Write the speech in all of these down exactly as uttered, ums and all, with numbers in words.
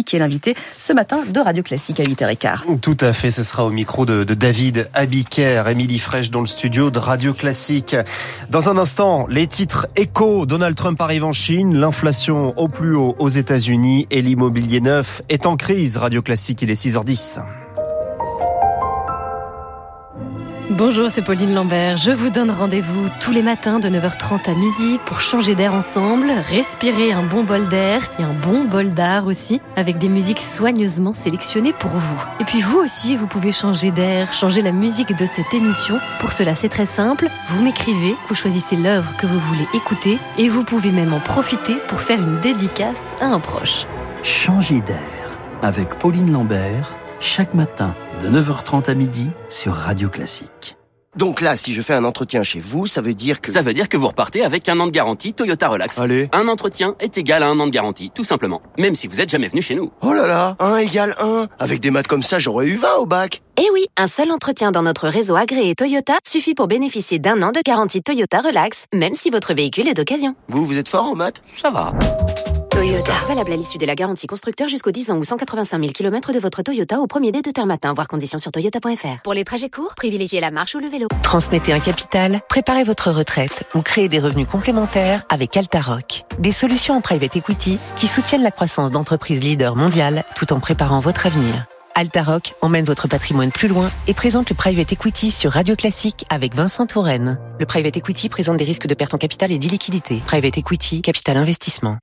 qui est l'invité ce matin de Radio Classique à huit heures quinze. Tout à fait, ce sera au micro de, de David Abiker, Émilie Frèche dans le studio de Radio Classique. Dans un instant, les titres échos. Donald Trump arrive en Chine, l'inflation au plus haut aux États-Unis et l'immobilier neuf est en crise. Radio Classique, il est six heures dix. Bonjour, c'est Pauline Lambert. Je vous donne rendez-vous tous les matins de neuf heures trente à midi pour changer d'air ensemble, respirer un bon bol d'air et un bon bol d'art aussi, avec des musiques soigneusement sélectionnées pour vous. Et puis vous aussi, vous pouvez changer d'air, changer la musique de cette émission. Pour cela, c'est très simple. Vous m'écrivez, vous choisissez l'œuvre que vous voulez écouter et vous pouvez même en profiter pour faire une dédicace à un proche. Changer d'air avec Pauline Lambert, chaque matin de neuf heures trente à midi sur Radio Classique. Donc là, si je fais un entretien chez vous, ça veut dire que... Ça veut dire que vous repartez avec un an de garantie Toyota Relax. Allez. Un entretien est égal à un an de garantie, tout simplement. Même si vous êtes jamais venu chez nous. Oh là là, un égale un. Avec des maths comme ça, j'aurais eu vingt au bac. Eh oui, un seul entretien dans notre réseau agréé Toyota suffit pour bénéficier d'un an de garantie Toyota Relax, même si votre véhicule est d'occasion. Vous, vous êtes fort en maths ? Ça va. Toyota. Valable à l'issue de la garantie constructeur jusqu'aux dix ans ou cent quatre-vingt-cinq mille kilomètres de votre Toyota au premier dé de terre matin, voir conditions sur toyota point f r. Pour les trajets courts, privilégiez la marche ou le vélo. Transmettez un capital, préparez votre retraite ou créez des revenus complémentaires avec Altaroc. Des solutions en private equity qui soutiennent la croissance d'entreprises leaders mondiales tout en préparant votre avenir. Altaroc emmène votre patrimoine plus loin et présente le Private Equity sur Radio Classique avec Vincent Touraine. Le Private Equity présente des risques de perte en capital et d'illiquidité. Private Equity, capital investissement.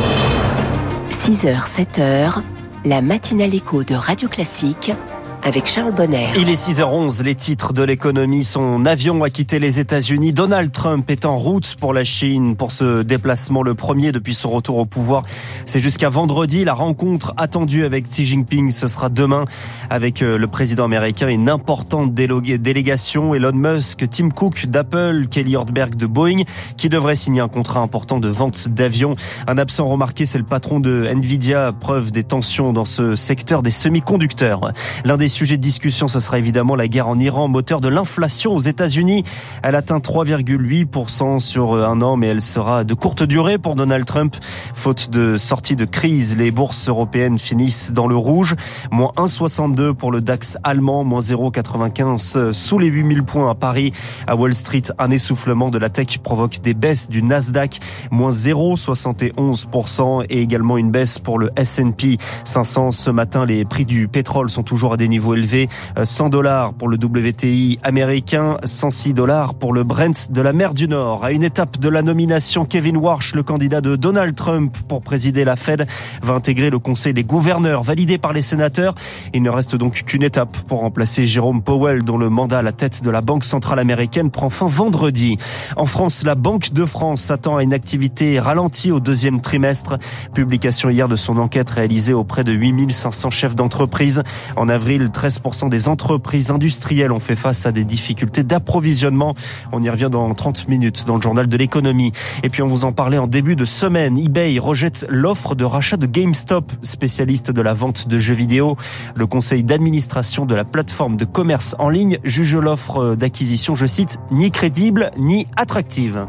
six heures, sept heures, la matinale écho de Radio Classique avec Charles Bonner. Il est six heures onze, les titres de l'économie. Son avion a quitté les États-Unis. Donald Trump est en route pour la Chine pour ce déplacement, le premier depuis son retour au pouvoir. C'est jusqu'à vendredi. La rencontre attendue avec Xi Jinping, ce sera demain avec le président américain et une importante délégation. Elon Musk, Tim Cook d'Apple, Kelly Ortberg de Boeing, qui devrait signer un contrat important de vente d'avions. Un absent remarqué, c'est le patron de Nvidia, preuve des tensions dans ce secteur des semi-conducteurs. L'un des sujets de discussion, ce sera évidemment la guerre en Iran, moteur de l'inflation aux États-Unis. Elle atteint trois virgule huit pour cent sur un an, mais elle sera de courte durée pour Donald Trump. Faute de sortie de crise, les bourses européennes finissent dans le rouge. Moins un virgule soixante-deux pour le DAX allemand, moins zéro virgule quatre-vingt-quinze sous les huit mille points à Paris. À Wall Street, un essoufflement de la tech provoque des baisses du Nasdaq, moins zéro virgule soixante et onze pour cent et également une baisse pour le S and P cinq cents. Ce matin, les prix du pétrole sont toujours à des niveaux élevés. cent dollars pour le W T I américain, cent six dollars pour le Brent de la mer du Nord. À une étape de la nomination, Kevin Warsh, le candidat de Donald Trump pour présider la Fed, va intégrer le conseil des gouverneurs validé par les sénateurs. Il ne reste donc qu'une étape pour remplacer Jérôme Powell, dont le mandat à la tête de la Banque centrale américaine prend fin vendredi. En France, la Banque de France s'attend à une activité ralentie au deuxième trimestre. Publication hier de son enquête réalisée auprès de huit mille cinq cents chefs d'entreprise. En avril, treize pour cent des entreprises industrielles ont fait face à des difficultés d'approvisionnement. On y revient dans trente minutes dans le journal de l'économie. Et puis on vous en parlait en début de semaine. eBay rejette l'offre de rachat de GameStop, spécialiste de la vente de jeux vidéo. Le conseil d'administration de la plateforme de commerce en ligne juge l'offre d'acquisition, je cite, ni crédible ni attractive.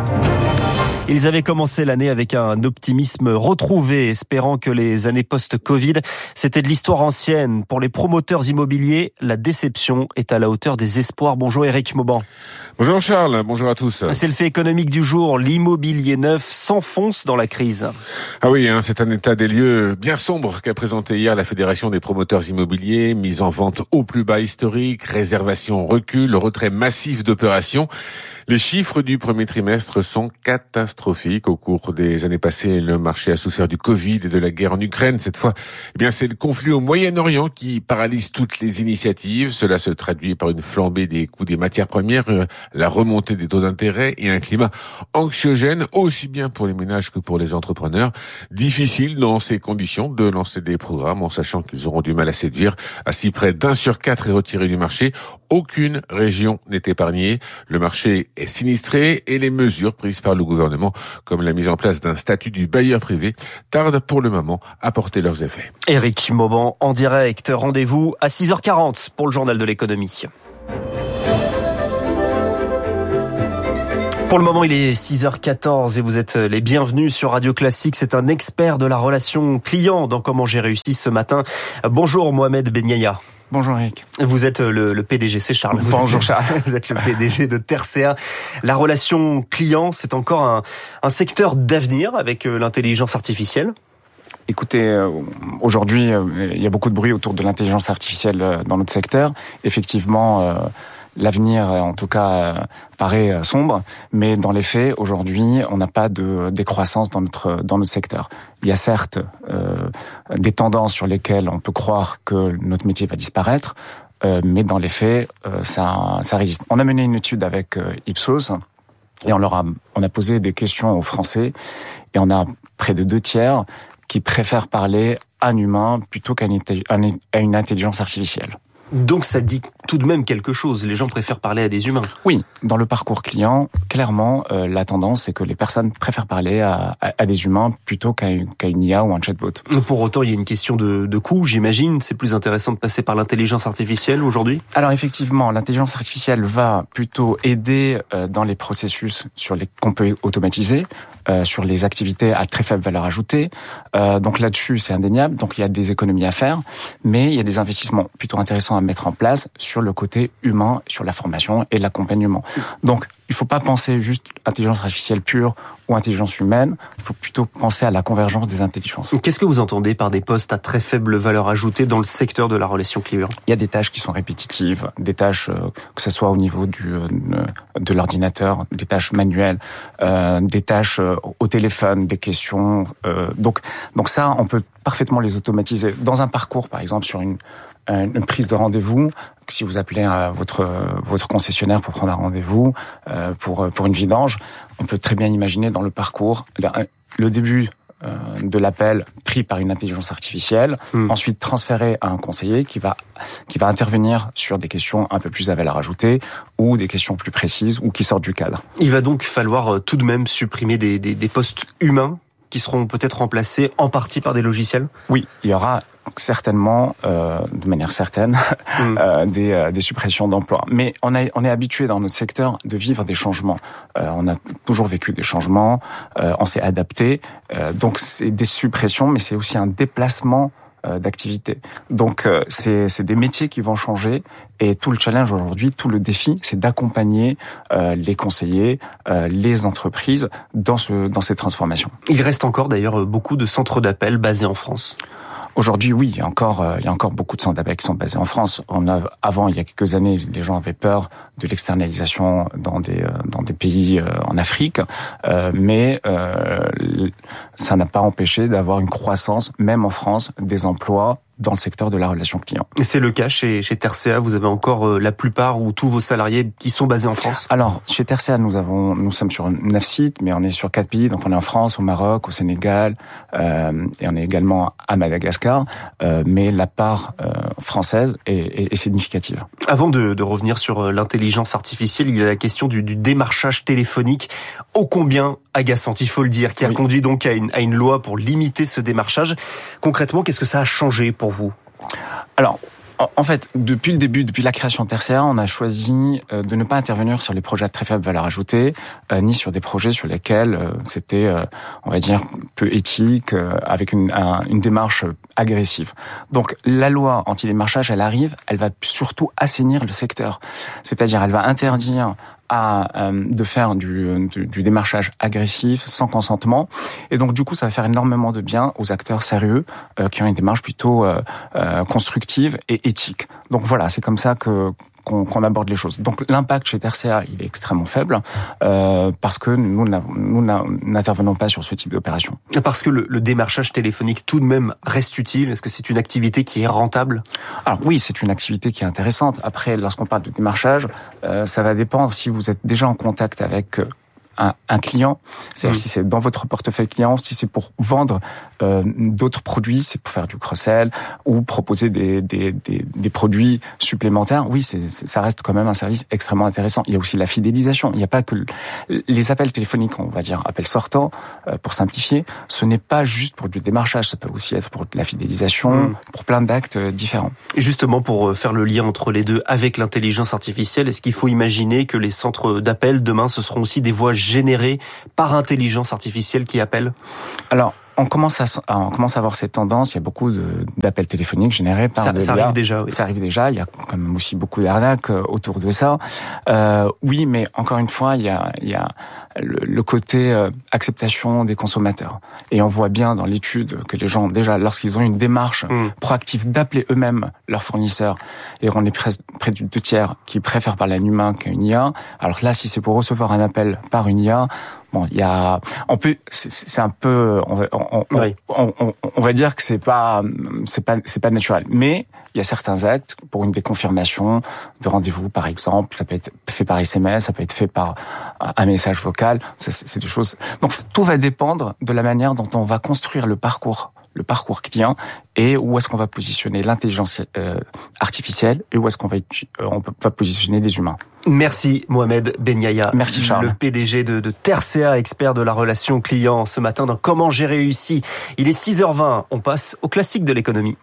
Ils avaient commencé l'année avec un optimisme retrouvé, espérant que les années post-Covid, c'était de l'histoire ancienne. Pour les promoteurs immobiliers, la déception est à la hauteur des espoirs. Bonjour Éric Mauban. Bonjour Charles, bonjour à tous. C'est le fait économique du jour, l'immobilier neuf s'enfonce dans la crise. Ah oui, hein, c'est un état des lieux bien sombre qu'a présenté hier la Fédération des promoteurs immobiliers, mise en vente au plus bas historique, réservation recul, retrait massif d'opérations. Les chiffres du premier trimestre sont catastrophiques. Au cours des années passées, le marché a souffert du Covid et de la guerre en Ukraine. Cette fois, eh bien, c'est le conflit au Moyen-Orient qui paralyse toutes les initiatives. Cela se traduit par une flambée des coûts des matières premières, la remontée des taux d'intérêt et un climat anxiogène, aussi bien pour les ménages que pour les entrepreneurs. Difficile dans ces conditions de lancer des programmes en sachant qu'ils auront du mal à séduire. Ainsi, près d'un sur quatre est retiré du marché. Aucune région n'est épargnée. Le marché est sinistré et les mesures prises par le gouvernement, comme la mise en place d'un statut du bailleur privé, tardent pour le moment à porter leurs effets. Éric Mauban en direct. Rendez-vous à six heures quarante pour le journal de l'économie. Pour le moment, il est six heures quatorze et vous êtes les bienvenus sur Radio Classique. C'est un expert de la relation client dans Comment j'ai réussi ce matin. Bonjour Mohamed Benyaya. Bonjour Eric. Vous êtes le, le P D G, c'est Charles. Vous Bonjour êtes, Charles. Vous êtes le P D G de Tercea. La relation client, c'est encore un, un secteur d'avenir avec l'intelligence artificielle. Écoutez, euh, aujourd'hui, euh, il y a beaucoup de bruit autour de l'intelligence artificielle euh, dans notre secteur. Effectivement, euh, l'avenir, en tout cas, euh, paraît sombre, mais dans les faits, aujourd'hui, on n'a pas de décroissance dans notre dans notre secteur. Il y a certes euh, des tendances sur lesquelles on peut croire que notre métier va disparaître, euh, mais dans les faits, euh, ça ça résiste. On a mené une étude avec euh, Ipsos. Et on leur a, on a posé des questions aux Français, et on a près de deux tiers qui préfèrent parler à un humain plutôt qu'à une intelligence artificielle. Donc ça dit tout de même quelque chose, les gens préfèrent parler à des humains. Oui, dans le parcours client, clairement, euh, la tendance c'est que les personnes préfèrent parler à, à, à des humains plutôt qu'à une, qu'à une I A ou un chatbot. Pour autant, il y a une question de, de coût, j'imagine. C'est plus intéressant de passer par l'intelligence artificielle aujourd'hui ? Alors effectivement, l'intelligence artificielle va plutôt aider euh, dans les processus sur les qu'on peut automatiser, euh, sur les activités à très faible valeur ajoutée. Euh, donc là-dessus, c'est indéniable. Donc il y a des économies à faire, mais il y a des investissements plutôt intéressants à mettre en place sur le côté humain, sur la formation et l'accompagnement. Donc, il ne faut pas penser juste intelligence artificielle pure ou intelligence humaine, il faut plutôt penser à la convergence des intelligences. Qu'est-ce que vous entendez par des postes à très faible valeur ajoutée dans le secteur de la relation client ? Il y a des tâches qui sont répétitives, des tâches euh, que ce soit au niveau du, euh, de l'ordinateur, des tâches manuelles, euh, des tâches euh, au téléphone, des questions. Euh, donc, donc ça, on peut parfaitement les automatiser. Dans un parcours, par exemple, sur une une prise de rendez-vous, si vous appelez votre votre concessionnaire pour prendre un rendez-vous euh, pour pour une vidange, on peut très bien imaginer dans le parcours le début euh, de l'appel pris par une intelligence artificielle, mmh. ensuite transféré à un conseiller qui va qui va intervenir sur des questions un peu plus à valeur ajoutée ou des questions plus précises ou qui sortent du cadre. Il va donc falloir tout de même supprimer des des, des postes humains qui seront peut-être remplacés en partie par des logiciels ? Oui, il y aura certainement, euh, de manière certaine, mmh. euh, des, euh, des suppressions d'emplois. Mais on, a, on est habitué dans notre secteur de vivre des changements. Euh, on a toujours vécu des changements, euh, on s'est adapté. Euh, donc c'est des suppressions, mais c'est aussi un déplacement euh, d'activité. Donc euh, c'est, c'est des métiers qui vont changer. Et tout le challenge aujourd'hui, tout le défi, c'est d'accompagner euh, les conseillers, euh, les entreprises dans, ce, dans ces transformations. Il reste encore d'ailleurs beaucoup de centres d'appel basés en France. Aujourd'hui, oui, il y a encore, euh, il y a encore beaucoup de centres d'appel qui sont basés en France. On a, avant, il y a quelques années, les gens avaient peur de l'externalisation dans des, euh, dans des pays euh, en Afrique, euh, mais euh, ça n'a pas empêché d'avoir une croissance, même en France, des emplois dans le secteur de la relation client. Et c'est le cas chez, chez Tercea, vous avez encore euh, la plupart ou tous vos salariés qui sont basés en France ? Alors, chez Tercea, nous avons, nous sommes sur neuf sites, mais on est sur quatre pays, donc on est en France, au Maroc, au Sénégal, euh, et on est également à Madagascar, euh, mais la part euh, française est, est, est significative. Avant de, de revenir sur l'intelligence artificielle, il y a la question du, du démarchage téléphonique, ô combien agaçante, il faut le dire, qui a oui. conduit donc à une, à une loi pour limiter ce démarchage. Concrètement, qu'est-ce que ça a changé pour vous ? Alors, en fait, depuis le début, depuis la création de Tercea, on a choisi de ne pas intervenir sur les projets à très faible valeur ajoutée, euh, ni sur des projets sur lesquels euh, c'était, euh, on va dire, peu éthique, euh, avec une, un, une démarche agressive. Donc, la loi anti-démarchage, elle arrive, elle va surtout assainir le secteur. C'est-à-dire, elle va interdire à euh, de faire du, du, du démarchage agressif, sans consentement. Et donc, du coup, ça va faire énormément de bien aux acteurs sérieux euh, qui ont une démarche plutôt euh, euh, constructive et éthique. Donc voilà, c'est comme ça que qu'on, qu'on aborde les choses. Donc l'impact chez Tercea, il est extrêmement faible euh, parce que nous, nous n'intervenons pas sur ce type d'opération. Parce que le, le démarchage téléphonique tout de même reste utile. Est-ce que c'est une activité qui est rentable ? Alors oui, c'est une activité qui est intéressante. Après, lorsqu'on parle de démarchage, euh, ça va dépendre si vous êtes déjà en contact avec Un, un client, c'est-à-dire mmh. si c'est dans votre portefeuille client, si c'est pour vendre euh, d'autres produits, c'est pour faire du cross-sell ou proposer des, des, des, des produits supplémentaires, oui, c'est, c'est, ça reste quand même un service extrêmement intéressant. Il y a aussi la fidélisation. Il n'y a pas que les appels téléphoniques, on va dire appels sortants, euh, pour simplifier, ce n'est pas juste pour du démarchage, ça peut aussi être pour de la fidélisation, mmh. pour plein d'actes euh, différents. Et justement, pour faire le lien entre les deux avec l'intelligence artificielle, est-ce qu'il faut imaginer que les centres d'appel demain, ce seront aussi des voix générés par intelligence artificielle qui appellent ? Alors, on commence à, on commence à avoir cette tendance. Il y a beaucoup de, d'appels téléphoniques générés par ça, de ça l'I A. arrive déjà, oui. Ça arrive déjà. Il y a quand même aussi beaucoup d'arnaques autour de ça. Euh, oui, mais encore une fois, il y a, il y a le, le côté euh, acceptation des consommateurs. Et on voit bien dans l'étude que les gens, déjà, lorsqu'ils ont une démarche mmh. proactive d'appeler eux-mêmes leurs fournisseurs, et on est près, près du deux tiers qui préfèrent parler à un humain qu'à une I A. Alors là, si c'est pour recevoir un appel par une I A, bon, il y a, on peut, c'est, c'est un peu, on va, on, oui. on, on, on va dire que c'est pas, c'est pas, c'est pas naturel. Mais il y a certains actes pour une déconfirmation de rendez-vous, par exemple. Ça peut être fait par S M S, ça peut être fait par un message vocal. C'est, c'est des choses. Donc tout va dépendre de la manière dont on va construire le parcours. le parcours client et où est-ce qu'on va positionner l'intelligence euh, artificielle et où est-ce qu'on va, euh, on va positionner les humains. Merci Mohamed Benyaya. Merci Charles. Le P D G de, de Tercea, expert de la relation client, ce matin dans Comment j'ai réussi. Il est six heures vingt, on passe au classique de l'économie.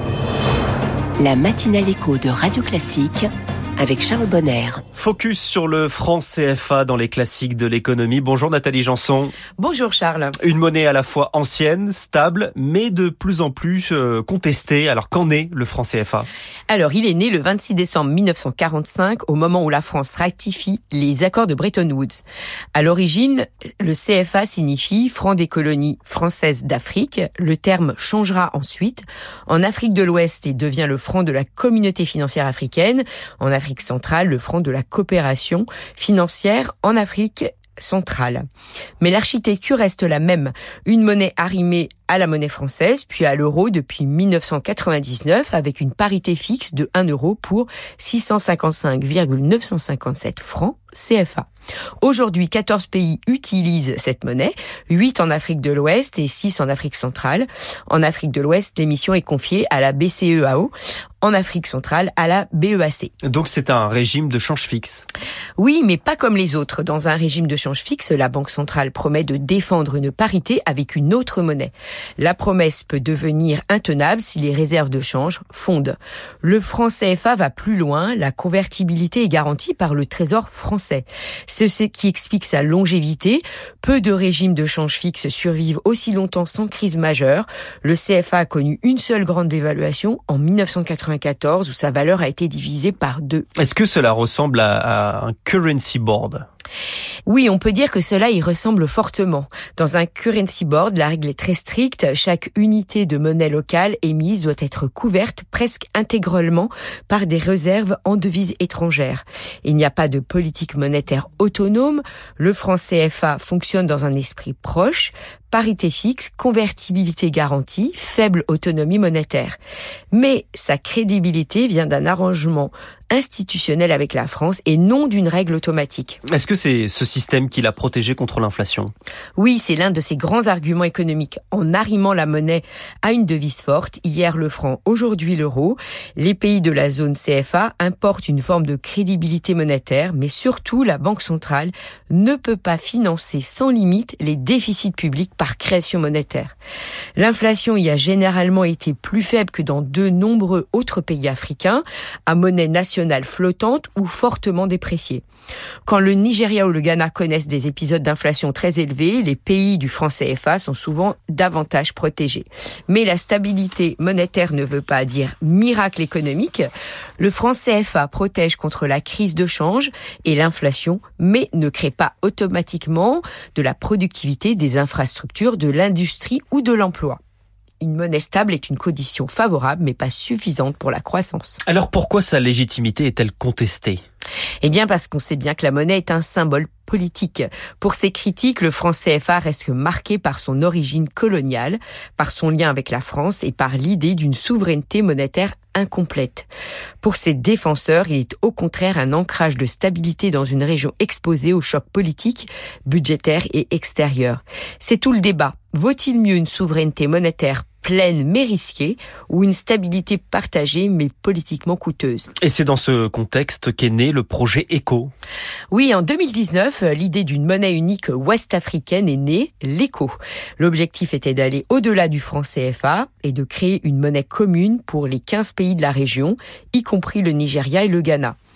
La matinale écho de Radio Classique avec Charles Bonner. Focus sur le franc C F A dans les classiques de l'économie. Bonjour Nathalie Janson. Bonjour Charles. Une monnaie à la fois ancienne, stable, mais de plus en plus euh, contestée. Alors qu'en est le franc C F A ? Alors il est né le vingt-six décembre mille neuf cent quarante-cinq, au moment où la France ratifie les accords de Bretton Woods. À l'origine, le C F A signifie franc des colonies françaises d'Afrique. Le terme changera ensuite en Afrique de l'Ouest et devient le franc de la communauté financière africaine. En Afrique centrale, le franc de la coopération financière en Afrique centrale. Mais l'architecture reste la même. Une monnaie arrimée à la monnaie française, puis à l'euro depuis mille neuf cent quatre-vingt-dix-neuf, avec une parité fixe de un euro pour six cent cinquante-cinq virgule neuf cent cinquante-sept francs C F A. Aujourd'hui, quatorze pays utilisent cette monnaie, huit en Afrique de l'Ouest et six en Afrique centrale. En Afrique de l'Ouest, l'émission est confiée à la B C E A O, en Afrique centrale à la B E A C. Donc c'est un régime de change fixe. Oui, mais pas comme les autres. Dans un régime de change fixe, la Banque centrale promet de défendre une parité avec une autre monnaie. La promesse peut devenir intenable si les réserves de change fondent. Le franc C F A va plus loin, la convertibilité est garantie par le Trésor français. C'est ce qui explique sa longévité. Peu de régimes de change fixe survivent aussi longtemps sans crise majeure. Le C F A a connu une seule grande dévaluation en mille neuf cent quatre-vingt-quatorze où sa valeur a été divisée par deux. Est-ce que cela ressemble à, à un currency board ? Oui, on peut dire que cela y ressemble fortement. Dans un currency board, la règle est très stricte. Chaque unité de monnaie locale émise doit être couverte presque intégralement par des réserves en devises étrangères. Il n'y a pas de politique monétaire autonome. Le franc C F A fonctionne dans un esprit proche. Parité fixe, convertibilité garantie, faible autonomie monétaire. Mais sa crédibilité vient d'un arrangement institutionnel avec la France et non d'une règle automatique. Est-ce que c'est ce système qui l'a protégé contre l'inflation ? Oui, c'est l'un de ses grands arguments économiques. En arrimant la monnaie à une devise forte, hier le franc, aujourd'hui l'euro, les pays de la zone C F A importent une forme de crédibilité monétaire, mais surtout la Banque centrale ne peut pas financer sans limite les déficits publics par création monétaire. L'inflation y a généralement été plus faible que dans de nombreux autres pays africains, à monnaie nationale flottante ou fortement dépréciée. Quand le Nigeria ou le Ghana connaissent des épisodes d'inflation très élevés, les pays du franc C F A sont souvent davantage protégés. Mais la stabilité monétaire ne veut pas dire miracle économique. Le franc C F A protège contre la crise de change et l'inflation, mais ne crée pas automatiquement de la productivité, des infrastructures, de l'industrie ou de l'emploi. Une monnaie stable est une condition favorable, mais pas suffisante pour la croissance. Alors pourquoi sa légitimité est-elle contestée ? Eh bien parce qu'on sait bien que la monnaie est un symbole politique. Pour ses critiques, le franc C F A reste marqué par son origine coloniale, par son lien avec la France et par l'idée d'une souveraineté monétaire incomplète. Pour ses défenseurs, il est au contraire un ancrage de stabilité dans une région exposée aux chocs politiques, budgétaires et extérieurs. C'est tout le débat. Vaut-il mieux une souveraineté monétaire pleine mais risquée ou une stabilité partagée mais politiquement coûteuse? Et c'est dans ce contexte qu'est né le projet ECO. Oui, en deux mille dix-neuf, l'idée d'une monnaie unique ouest-africaine est née, l'ECO. L'objectif était d'aller au-delà du franc C F A et de créer une monnaie commune pour les quinze pays de la région, y compris le Nigeria et le Ghana.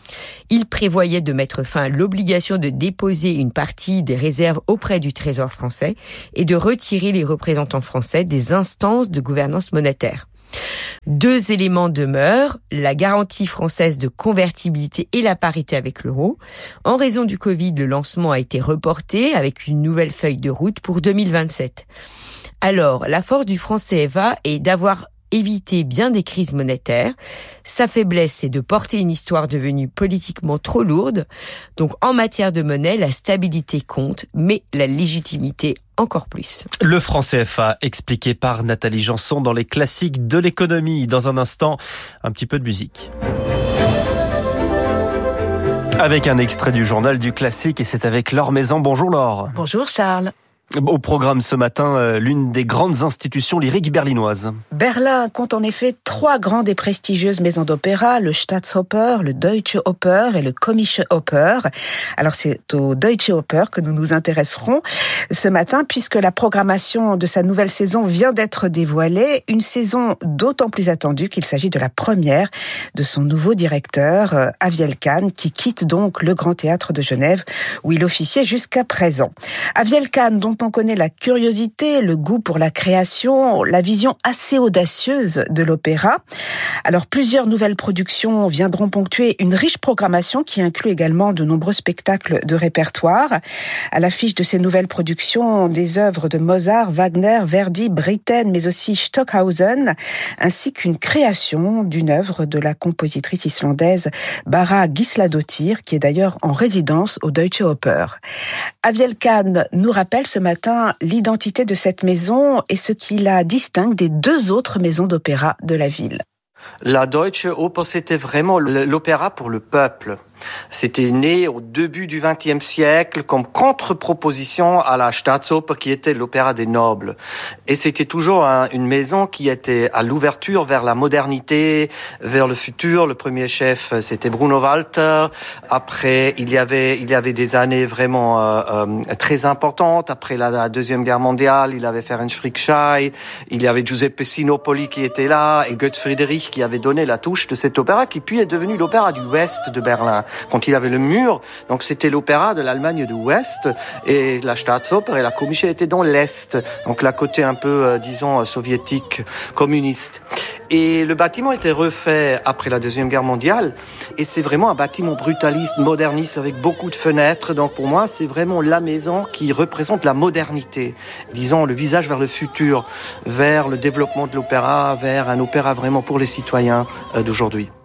Il prévoyait de mettre fin à l'obligation de déposer une partie des réserves auprès du Trésor français et de retirer les représentants français des instances de gouvernance monétaire. Deux éléments demeurent, la garantie française de convertibilité et la parité avec l'euro. En raison du Covid, le lancement a été reporté avec une nouvelle feuille de route pour deux mille vingt-sept. Alors, la force du franc C F A est d'avoir évité bien des crises monétaires. Sa faiblesse, c'est de porter une histoire devenue politiquement trop lourde. Donc, en matière de monnaie, la stabilité compte, mais la légitimité encore plus. Le franc C F A, expliqué par Nathalie Janson dans les classiques de l'économie. Dans un instant, un petit peu de musique. Avec un extrait du journal du classique, et c'est avec Laure Maison. Bonjour Laure. Bonjour Charles. Au programme ce matin, l'une des grandes institutions lyriques berlinoises. Berlin compte en effet trois grandes et prestigieuses maisons d'opéra, le Staatsoper, le Deutsche Oper et le Komische Oper. Alors c'est au Deutsche Oper que nous nous intéresserons ce matin, puisque la programmation de sa nouvelle saison vient d'être dévoilée. Une saison d'autant plus attendue qu'il s'agit de la première de son nouveau directeur, Aviel Kahn, qui quitte donc le Grand Théâtre de Genève, où il officiait jusqu'à présent. Aviel Kahn, dont on connaît la curiosité, le goût pour la création, la vision assez audacieuse de l'opéra. Alors, plusieurs nouvelles productions viendront ponctuer une riche programmation qui inclut également de nombreux spectacles de répertoire. À l'affiche de ces nouvelles productions, des œuvres de Mozart, Wagner, Verdi, Britten, mais aussi Stockhausen, ainsi qu'une création d'une œuvre de la compositrice islandaise Bara Gísladóttir, qui est d'ailleurs en résidence au Deutsche Oper. Aviel Kahn nous rappelle ce matin l'identité de cette maison et ce qui la distingue des deux autres maisons d'opéra de la ville. La Deutsche Oper, c'était vraiment l'opéra pour le peuple. C'était né au début du vingtième siècle comme contre-proposition à la Staatsoper qui était l'opéra des nobles. Et c'était toujours un, une maison qui était à l'ouverture vers la modernité, vers le futur. Le premier chef, c'était Bruno Walter. Après, il y avait, il y avait des années vraiment euh, euh, très importantes. Après la, la Deuxième Guerre mondiale, il avait Ferenc Frickschei, il y avait Giuseppe Sinopoli qui était là et Götz Friedrich qui avait donné la touche de cet opéra qui puis est devenu l'opéra du Ouest de Berlin. Quand il avait le mur, donc c'était l'opéra de l'Allemagne de l'Ouest et la Staatsoper et la Komische étaient dans l'Est, donc la côté un peu, euh, disons, soviétique, communiste. Et le bâtiment était refait après la Deuxième Guerre mondiale et c'est vraiment un bâtiment brutaliste, moderniste avec beaucoup de fenêtres. Donc pour moi, c'est vraiment la maison qui représente la modernité, disons le visage vers le futur, vers le développement de l'opéra, vers un opéra vraiment pour les citoyens d'aujourd'hui.